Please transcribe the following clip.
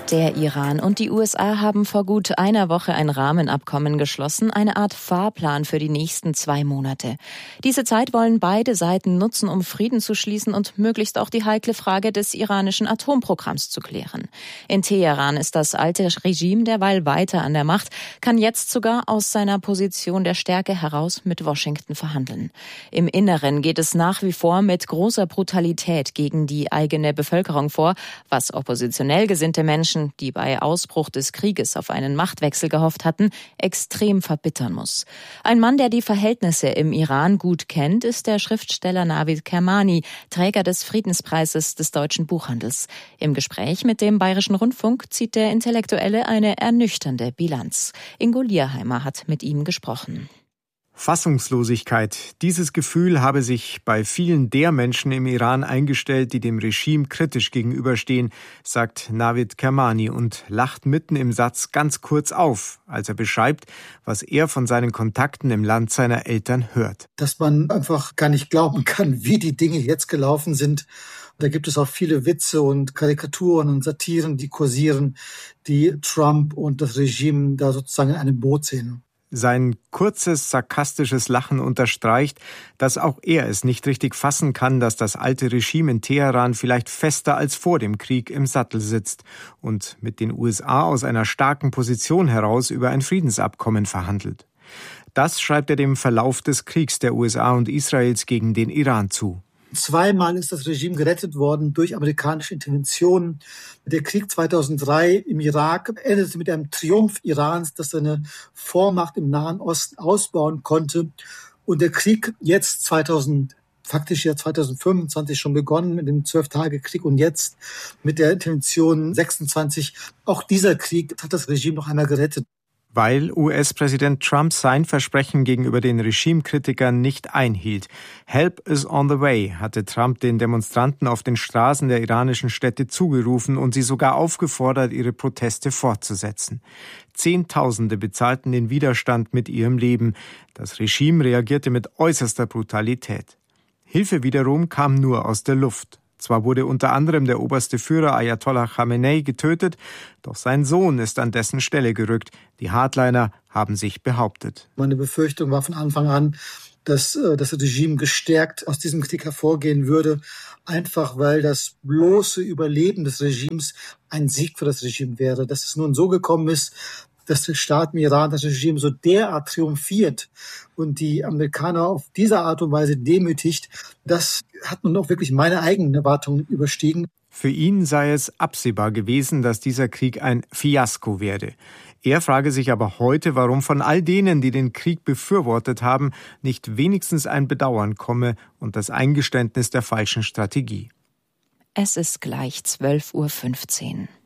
Der Iran und die USA haben vor gut einer Woche ein Rahmenabkommen geschlossen, eine Art Fahrplan für die nächsten 2 Monate. Diese Zeit wollen beide Seiten nutzen, um Frieden zu schließen und möglichst auch die heikle Frage des iranischen Atomprogramms zu klären. In Teheran ist das alte Regime derweil weiter an der Macht, kann jetzt sogar aus seiner Position der Stärke heraus mit Washington verhandeln. Im Inneren geht es nach wie vor mit großer Brutalität gegen die eigene Bevölkerung vor, was oppositionell gesinnte Menschen, die bei Ausbruch des Krieges auf einen Machtwechsel gehofft hatten, extrem verbittern muss. Ein Mann, der die Verhältnisse im Iran gut kennt, ist der Schriftsteller Navid Kermani, Träger des Friedenspreises des deutschen Buchhandels. Im Gespräch mit dem Bayerischen Rundfunk zieht der Intellektuelle eine ernüchternde Bilanz. Ingo Lierheimer hat mit ihm gesprochen. Fassungslosigkeit. Dieses Gefühl habe sich bei vielen der Menschen im Iran eingestellt, die dem Regime kritisch gegenüberstehen, sagt Navid Kermani und lacht mitten im Satz ganz kurz auf, als er beschreibt, was er von seinen Kontakten im Land seiner Eltern hört. Dass man einfach gar nicht glauben kann, wie die Dinge jetzt gelaufen sind. Da gibt es auch viele Witze und Karikaturen und Satiren, die kursieren, die Trump und das Regime da sozusagen in einem Boot sehen. Sein kurzes, sarkastisches Lachen unterstreicht, dass auch er es nicht richtig fassen kann, dass das alte Regime in Teheran vielleicht fester als vor dem Krieg im Sattel sitzt und mit den USA aus einer starken Position heraus über ein Friedensabkommen verhandelt. Das schreibt er dem Verlauf des Kriegs der USA und Israels gegen den Iran zu. 2-mal ist das Regime gerettet worden durch amerikanische Interventionen. Der Krieg 2003 im Irak endete mit einem Triumph Irans, das seine Vormacht im Nahen Osten ausbauen konnte. Und der Krieg jetzt faktisch ja 2025 schon begonnen mit dem 12-Tage-Krieg und jetzt mit der Intervention 26. Auch dieser Krieg hat das Regime noch einmal gerettet. Weil US-Präsident Trump sein Versprechen gegenüber den Regimekritikern nicht einhielt. Help is on the way, hatte Trump den Demonstranten auf den Straßen der iranischen Städte zugerufen und sie sogar aufgefordert, ihre Proteste fortzusetzen. Zehntausende bezahlten den Widerstand mit ihrem Leben. Das Regime reagierte mit äußerster Brutalität. Hilfe wiederum kam nur aus der Luft. Zwar wurde unter anderem der oberste Führer Ayatollah Khamenei getötet, doch sein Sohn ist an dessen Stelle gerückt. Die Hardliner haben sich behauptet. Meine Befürchtung war von Anfang an, dass das Regime gestärkt aus diesem Krieg hervorgehen würde, einfach weil das bloße Überleben des Regimes ein Sieg für das Regime wäre. Dass es nun so gekommen ist, dass der Staat im Iran, das Regime so derart triumphiert und die Amerikaner auf diese Art und Weise demütigt, das hat nun auch wirklich meine eigenen Erwartungen überstiegen. Für ihn sei es absehbar gewesen, dass dieser Krieg ein Fiasko werde. Er frage sich aber heute, warum von all denen, die den Krieg befürwortet haben, nicht wenigstens ein Bedauern komme und das Eingeständnis der falschen Strategie. Es ist gleich 12:15 Uhr.